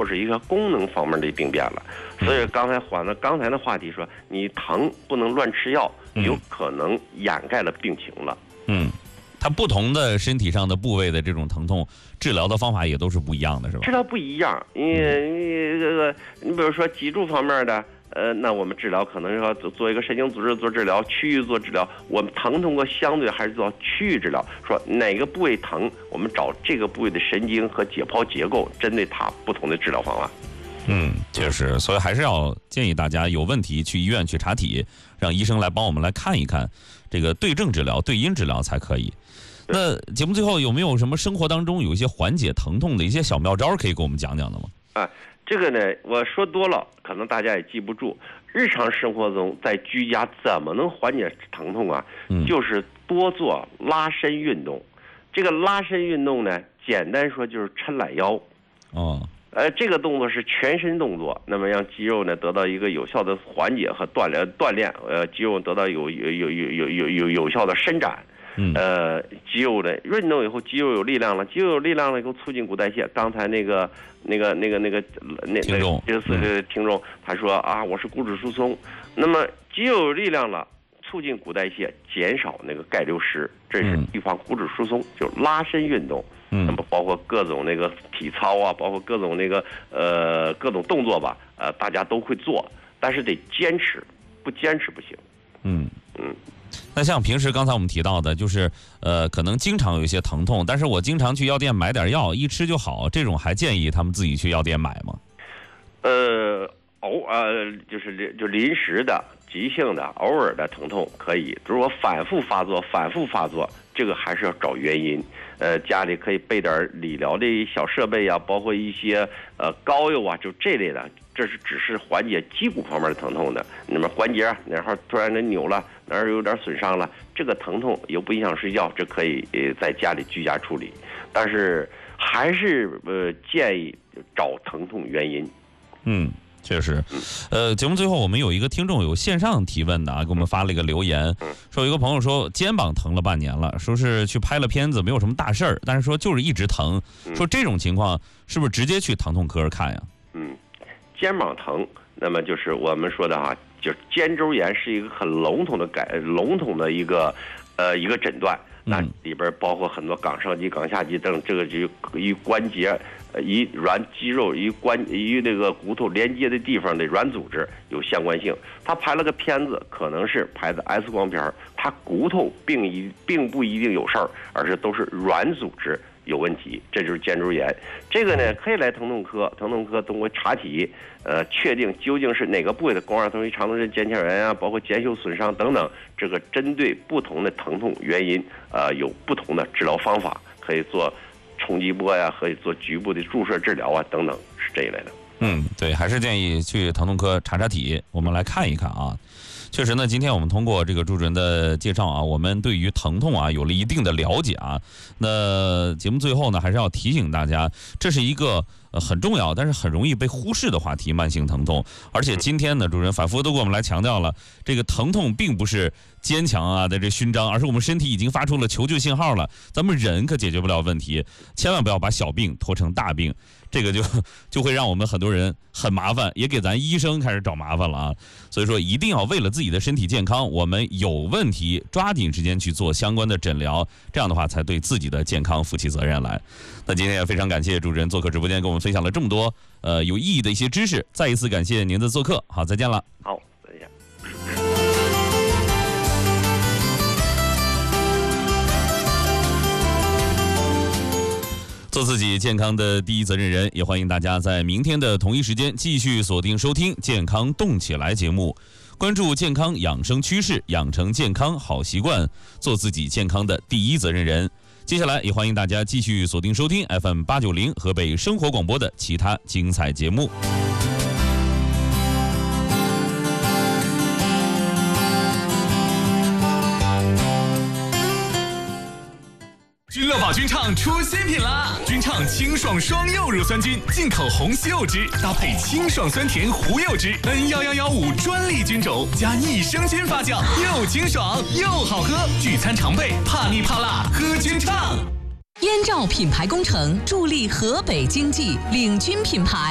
或者一个功能方面的病变了。所以刚才的话题说，你疼不能乱吃药，有可能掩盖了病情了。 它不同的身体上的部位的这种疼痛，治疗的方法也都是不一样的，是吧？ 治疗不一样，你比如说脊柱方面的，那我们治疗可能要做一个神经组织做治疗，区域做治疗。我们疼痛相对还是做区域治疗，说哪个部位疼，我们找这个部位的神经和解剖结构，针对它不同的治疗方案。 确实，所以还是要建议大家有问题去医院去查体，让医生来帮我们来看一看，这个对症治疗、对因治疗才可以。那节目最后有没有什么生活当中有一些缓解疼痛的一些小妙招可以给我们讲讲的吗？ 这个呢，我说多了，可能大家也记不住。日常生活中，在居家怎么能缓解疼痛啊？就是多做拉伸运动。这个拉伸运动呢，简单说就是抻懒腰。这个动作是全身动作，那么让肌肉呢得到一个有效的缓解和锻炼，肌肉得到有效的伸展。肌肉的运动以后，肌肉有力量了，肌肉有力量了以后，促进骨代谢。刚才那个听众他说啊，我是骨质疏松，那么肌肉有力量了，促进骨代谢，减少那个钙流失，这是预防骨质疏松，就拉伸运动。那么包括各种那个体操啊，包括各种那个各种动作吧，大家都会做，但是得坚持，不坚持不行。 那像平时刚才我们提到的，就是可能经常有一些疼痛，但是我经常去药店买点药，一吃就好，这种还建议他们自己去药店买吗？ 就临时的、急性的、偶尔的疼痛可以，如果反复发作，这个还是要找原因。家里可以备点理疗的小设备啊，包括一些膏药啊，就这类的。这是只是缓解肌骨方面的疼痛的。那么关节哪儿突然间扭了，哪儿有点损伤了，这个疼痛又不影响睡觉，这可以在家里居家处理。但是还是建议找疼痛原因。 确实，节目最后我们有一个听众有线上提问的啊，给我们发了一个留言，说有一个朋友说肩膀疼了半年了，说是去拍了片子，没有什么大事儿，但是说就是一直疼，说这种情况是不是直接去疼痛科看呀？ 肩膀疼，那么就是我们说的啊，就是肩周炎是一个很笼统的一个诊断。那里边包括很多冈上肌、冈下肌等，这个就与关节、与软肌肉、与那个骨头连接的地方的软组织有相关性。他拍了个片子，可能是拍的 X 光片，他骨头并不一定有事儿，而是都是软组织有问题，这就是肩周炎。这个呢，可以来疼痛科通过查体，确定究竟是哪个部位的肱二头肌肠动症腱鞘炎啊，包括腱袖损伤等等。这个针对不同的疼痛原因，有不同的治疗方法，可以做冲击波呀，可以做局部的注射治疗啊，等等，是这一类的。 对，还是建议去疼痛科查体，我们来看一看啊。确实呢，今天我们通过这个朱主任的介绍啊，我们对于疼痛啊有了一定的了解啊。那节目最后呢，还是要提醒大家，这是一个很重要但是很容易被忽视的话题——慢性疼痛。而且今天呢，主任反复都给我们来强调了，这个疼痛并不是坚强啊的这勋章，而是我们身体已经发出了求救信号了。咱们人可解决不了问题，千万不要把小病拖成大病，这个就会让我们很多人很麻烦，也给咱医生开始找麻烦了啊。所以说，一定要为了自己的身体健康，我们有问题抓紧时间去做相关的诊疗，这样的话才对自己的健康负起责任来。那今天也非常感谢主持人做客直播间，跟我们分享了这么多有意义的一些知识，再一次感谢您的做客。好，再见了。 好，再见。 做自己健康的第一责任人，也欢迎大家在明天的同一时间继续锁定收听《健康动起来》节目，关注健康养生趋势，养成健康好习惯，做自己健康的第一责任人。接下来也欢迎大家继续锁定收听 FM890 河北生活广播的其他精彩节目。 君乐宝君畅出新品啦！君畅清爽双柚乳酸菌，进口红西柚汁，搭配清爽酸甜胡柚汁，N11115专利菌种，加益生菌发酵，又清爽又好喝。聚餐常备，怕腻怕辣，喝君畅。 燕赵品牌工程助力河北经济，领军品牌。